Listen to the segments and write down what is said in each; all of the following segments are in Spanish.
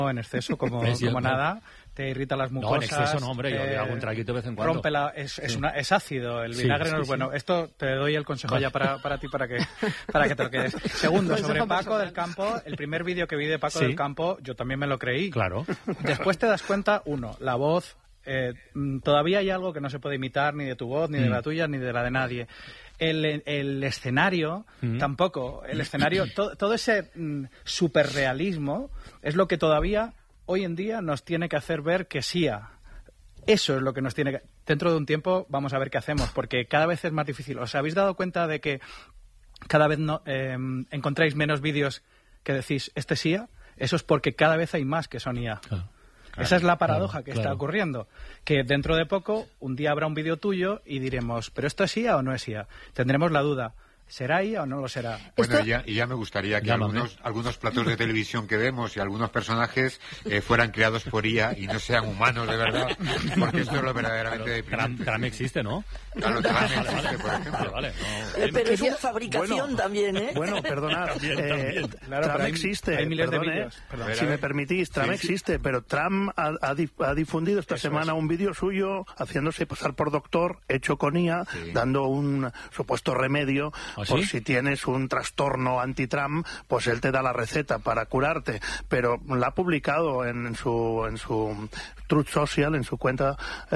en exceso, como nada, te irrita las mucosas. No, en exceso no, hombre, yo le hago un traguito de vez en cuando. Rompe es ácido, el vinagre no es bueno. Esto te doy el consejo ya para ti, para que te lo quedes. Segundo, sobre Paco del Campo, el primer vídeo que vi de Paco del Campo, yo también me lo creí. Claro. Después te das cuenta, la voz, todavía hay algo que no se puede imitar ni de tu voz, ni de la tuya, ni de la de nadie. El escenario, tampoco. El escenario, todo ese superrealismo es lo que todavía hoy en día nos tiene que hacer ver que eso es lo que nos tiene que... Dentro de un tiempo vamos a ver qué hacemos, porque cada vez es más difícil. ¿Os habéis dado cuenta de que cada vez encontráis menos vídeos que decís, este es IA? Eso es porque cada vez hay más que son IA. Claro. Esa es la paradoja que está ocurriendo, que dentro de poco un día habrá un vídeo tuyo y diremos, ¿pero esto es IA o no es IA? Tendremos la duda. ¿Será IA o no lo será? Bueno, ya me gustaría que algunos platos de televisión que vemos y algunos personajes fueran creados por IA y no sean humanos de verdad, porque esto es lo verdaderamente deprimente. Tram existe, ¿no? Claro, Tram existe, por ejemplo. Pero es una fabricación también, ¿eh? Bueno, perdonad. Tram existe. Hay miles de vídeos. Si me permitís, Tram existe, pero Tram ha difundido esta semana un vídeo suyo haciéndose pasar por doctor, hecho con IA, dando un supuesto remedio. Por si tienes un trastorno anti-Tram, pues él te da la receta para curarte. Pero la ha publicado en su Truth Social, en su cuenta,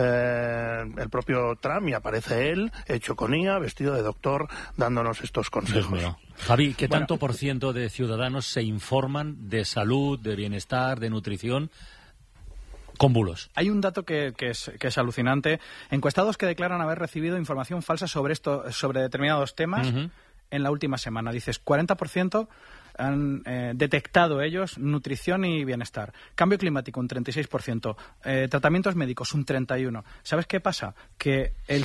el propio Tram, y aparece él, hecho con IA, vestido de doctor, dándonos estos consejos. Javi, ¿qué tanto por ciento de ciudadanos se informan de salud, de bienestar, de nutrición con bulos? Hay un dato que es alucinante. Encuestados que declaran haber recibido información falsa sobre determinados temas en la última semana. Dices, 40% han detectado ellos nutrición y bienestar. Cambio climático, un 36%. Tratamientos médicos, un 31%. ¿Sabes qué pasa? Que el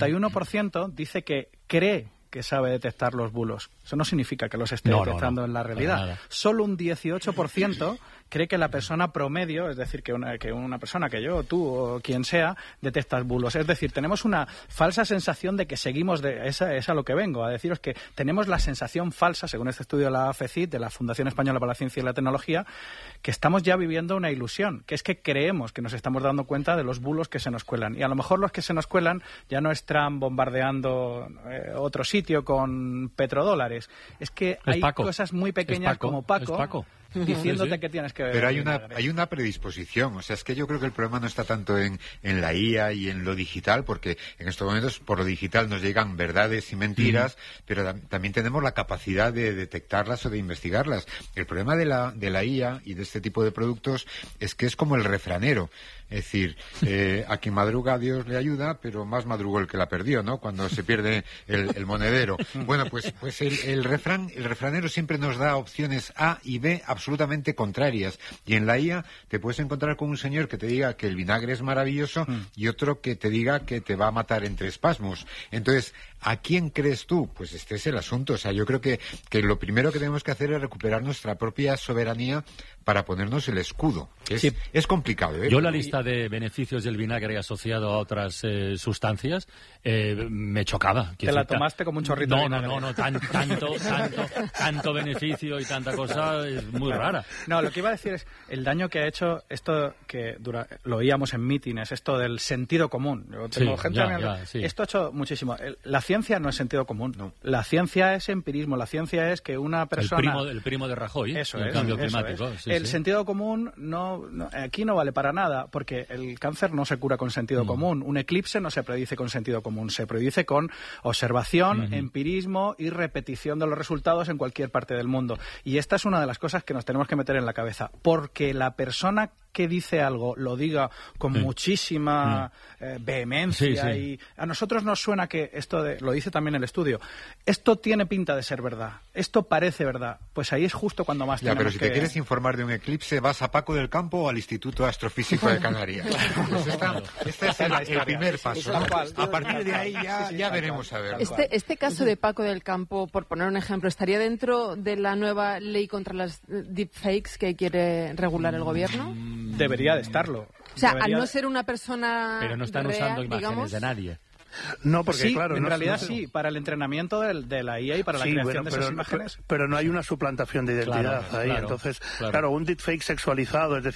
51% dice que cree que sabe detectar los bulos. Eso no significa que los esté detectando en la realidad. Solo un 18% cree que la persona promedio, es decir, que una persona, que yo, tú o quien sea, detecta bulos. Es decir, tenemos una falsa sensación de que seguimos es a lo que vengo, a deciros que tenemos la sensación falsa, según este estudio de la FECIT, de la Fundación Española para la Ciencia y la Tecnología, que estamos ya viviendo una ilusión, que es que creemos que nos estamos dando cuenta de los bulos que se nos cuelan. Y a lo mejor los que se nos cuelan ya no están bombardeando otro sitio con petrodólares. Es que hay cosas muy pequeñas como Paco diciéndote que tienes que ver. Pero hay una predisposición. O sea, es que yo creo que el problema no está tanto en la IA y en lo digital, porque en estos momentos por lo digital nos llegan verdades y mentiras, pero también tenemos la capacidad de detectarlas o de investigarlas. El problema de la IA y de este tipo de productos es que es como el refranero. Es decir, a quien madruga Dios le ayuda, pero más madrugó el que la perdió, ¿no? Cuando se pierde el monedero. Bueno, pues el refranero siempre nos da opciones A y B absolutamente contrarias. Y en la IA te puedes encontrar con un señor que te diga que el vinagre es maravilloso y otro que te diga que te va a matar entre espasmos. Entonces, ¿a quién crees tú? Pues este es el asunto. O sea, yo creo que lo primero que tenemos que hacer es recuperar nuestra propia soberanía para ponernos el escudo. Es complicado, ¿eh? Yo la lista de beneficios del vinagre asociado a otras sustancias me chocaba. ¿Te la tomaste como un chorrito de vinagre? No, tanto beneficio y tanta cosa es muy rara. No, lo que iba a decir es el daño que ha hecho esto que lo oíamos en mítines, esto del sentido común. Yo tengo gente Esto ha hecho muchísimo. La ciencia no es sentido común. No. La ciencia es empirismo. La ciencia es que una persona... El primo de Rajoy, eso el cambio climático. El sentido común aquí no vale para nada, porque el cáncer no se cura con sentido común. Un eclipse no se predice con sentido común, se predice con observación, empirismo y repetición de los resultados en cualquier parte del mundo. Y esta es una de las cosas que nos tenemos que meter en la cabeza, porque la persona que dice algo lo diga con muchísima vehemencia y a nosotros nos suena que lo dice también el estudio, esto tiene pinta de ser verdad, esto parece verdad, pues ahí es justo cuando más tenemos pero si te quieres informar de un eclipse, vas a Paco del Campo o al Instituto Astrofísico de Canarias. Pues este es el primer paso, ¿no? A partir de ahí ya veremos a ver. Este caso de Paco del Campo, por poner un ejemplo, ¿estaría dentro de la nueva ley contra las deepfakes que quiere regular el gobierno? Debería de estarlo. O sea, al no ser una persona pero no están real, usando imágenes digamos, de nadie. No, porque sí, claro... en realidad sí, para el entrenamiento de la IA y para la creación de esas imágenes. Pero no hay una suplantación de identidad ahí. Entonces, claro, un deepfake sexualizado, es decir,